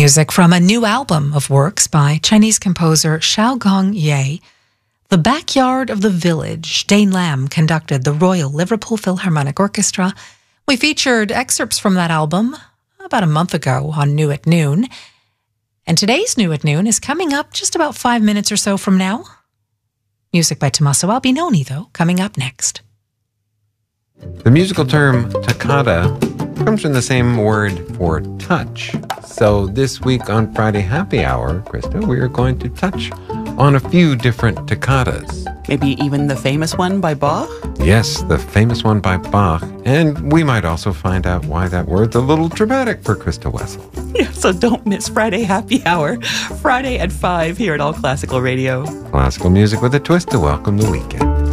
music from a new album of works by Chinese composer Xiaogong Ye. The Backyard of the Village. Dane Lamb conducted the Royal Liverpool Philharmonic Orchestra. We featured excerpts from that album about a month ago on New at Noon. And today's New at Noon is coming up just about 5 minutes or so from now. Music by Tommaso Albinoni, though, coming up next. The musical term toccata comes from the same word for touch. So this week on Friday Happy Hour, Krista, we are going to touch on a few different toccatas. Maybe even the famous one by Bach? Yes, the famous one by Bach. And we might also find out why that word's a little dramatic for Krista Wessel. Yeah, so don't miss Friday Happy Hour, Friday at 5 here at All Classical Radio. Classical music with a twist to welcome the weekend.